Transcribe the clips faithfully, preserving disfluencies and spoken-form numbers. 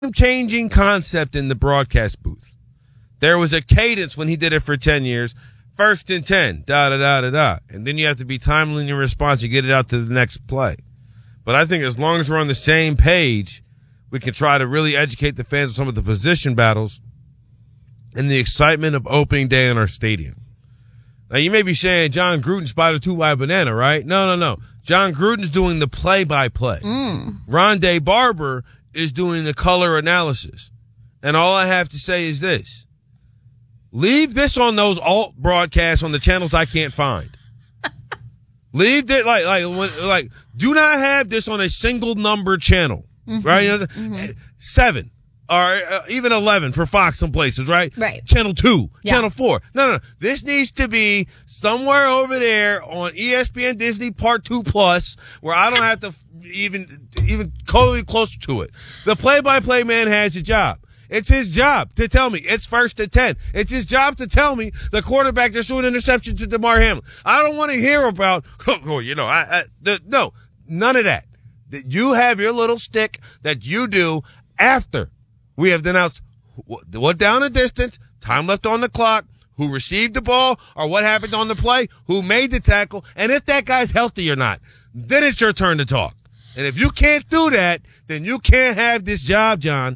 changing concept in the broadcast booth. There was a cadence when he did it for ten years. First and ten, da da da da da. And then you have to be timely in your response. You get it out to the next play. But I think as long as we're on the same page, we can try to really educate the fans on some of the position battles and the excitement of opening day in our stadium. Now, you may be saying John Gruden spotted a two-wide banana, right? No, no, no. John Gruden's doing the play-by-play. Mm. Rondé Barber is doing the color analysis. And all I have to say is this. Leave this on those alt broadcasts on the channels I can't find. Leave it like, like, when, like, do not have this on a single number channel, mm-hmm. right? Mm-hmm. Seven. Or uh, even eleven for Fox some places, right? Right. Channel two, yeah. Channel four. No, no, no. This needs to be somewhere over there on E S P N Disney Part two Plus, where I don't have to even even go closer to it. The play-by-play man has a job. It's his job to tell me it's first and ten. It's his job to tell me the quarterback just threw an interception to DeMar Hamlin. I don't want to hear about, oh, you know, I, I the, no, none of that. You have your little stick that you do after we have announced what down the distance, time left on the clock, who received the ball, or what happened on the play, who made the tackle, and if that guy's healthy or not. Then it's your turn to talk. And if you can't do that, then you can't have this job, John.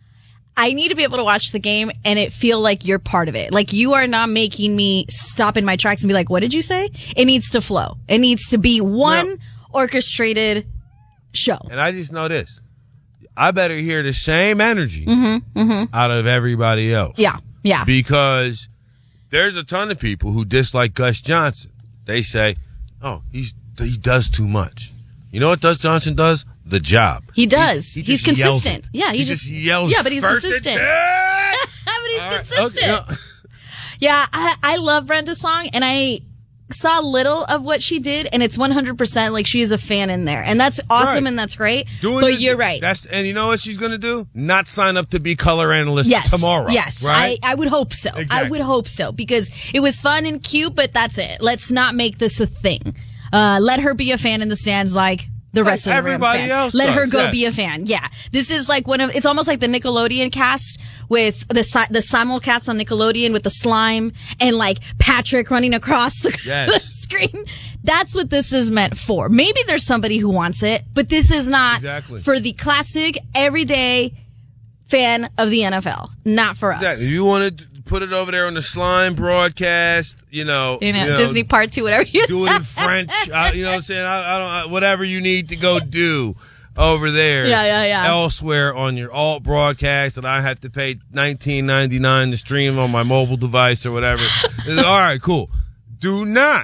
I need to be able to watch the game and it feel like you're part of it. Like you are not making me stop in my tracks and be like, what did you say? It needs to flow. It needs to be one no. orchestrated show. And I just know this. I better hear the same energy mm-hmm, mm-hmm. out of everybody else. Yeah, yeah. Because there's a ton of people who dislike Gus Johnson. They say, oh, he's he does too much. You know what Gus Johnson does? The job. He does. He, he he's consistent. Yeah, he, he just, just yells. Yeah, but he's First consistent. but he's All consistent. Right. Okay. Yeah, I, I love Brenda's song, and I saw little of what she did, and it's one hundred percent like she is a fan in there. And that's awesome, right. and that's great. Doing but the, you're right. That's And you know what she's going to do? Not sign up to be color analyst yes, tomorrow. Yes, right? I, I would hope so. Exactly. I would hope so, because it was fun and cute, but that's it. Let's not make this a thing. Uh, let her be a fan in the stands like the rest like of the Rams everybody fans. Else Let does, her go yes. be a fan. Yeah. This is like one of, it's almost like the Nickelodeon cast with the the simulcast on Nickelodeon with the slime and like Patrick running across the, yes. the screen. That's what this is meant for. Maybe there's somebody who wants it, but this is not exactly. for the classic, everyday fan of the N F L. Not for us. Exactly. If you want to put it over there on the slime broadcast, you know, you know, you know Disney Part Two, whatever you do it in French. I, you know what I'm saying? I, I don't. I, whatever you need to go do over there. Yeah, yeah, yeah. Elsewhere on your alt broadcast, and I have to pay nineteen ninety-nine to stream on my mobile device or whatever. All right, cool. Do not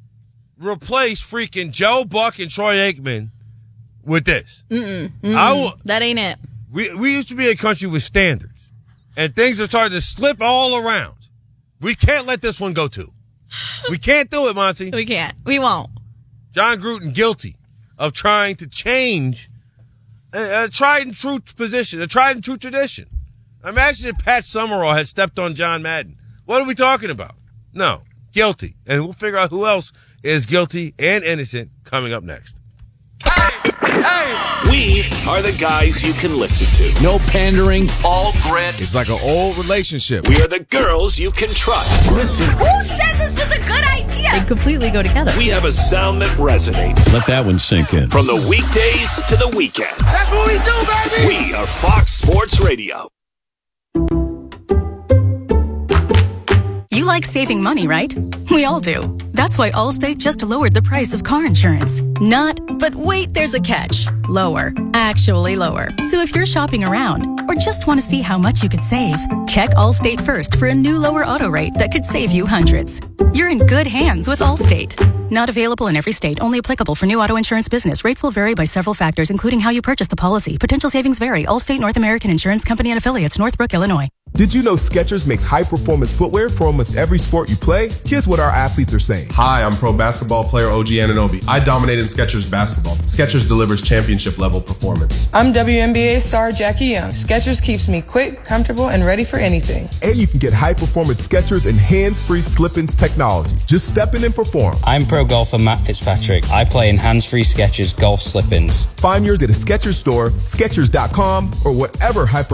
replace freaking Joe Buck and Troy Aikman with this. Mm-mm, mm-mm. I will, that ain't it. We we used to be a country with standards. And things are starting to slip all around. We can't let this one go too. We can't do it, Monty. We can't. We won't. John Gruden guilty of trying to change a, a tried and true position, a tried and true tradition. Imagine if Pat Summerall had stepped on John Madden. What are we talking about? No. Guilty. And we'll figure out who else is guilty and innocent coming up next. Hey, hey. We are the guys you can listen to. No pandering. All grit. It's like an old relationship. We are the girls you can trust. Listen. Who said this was a good idea? They completely go together. We have a sound that resonates. Let that one sink in. From the weekdays to the weekends. That's what we do, baby. We are Fox Sports Radio. You like saving money, right? We all do. That's why Allstate just lowered the price of car insurance. Not, but wait, there's a catch. Lower. Actually lower. So if you're shopping around or just want to see how much you could save, check Allstate first for a new lower auto rate that could save you hundreds. You're in good hands with Allstate. Not available in every state. Only applicable for new auto insurance business. Rates will vary by several factors, including how you purchase the policy. Potential savings vary. Allstate North American Insurance Company and Affiliates, Northbrook, Illinois. Did you know Skechers makes high-performance footwear for almost every sport you play? Here's what our athletes are saying. Hi, I'm pro basketball player O G Anunoby. I dominate in Skechers basketball. Skechers delivers championship-level performance. I'm W N B A star Jackie Young. Skechers keeps me quick, comfortable, and ready for anything. And you can get high-performance Skechers and hands-free slip-ins technology. Just step in and perform. I'm pro golfer Matt Fitzpatrick. I play in hands-free Skechers golf slip-ins. Find yours at a Skechers store, Skechers dot com, or whatever high-performance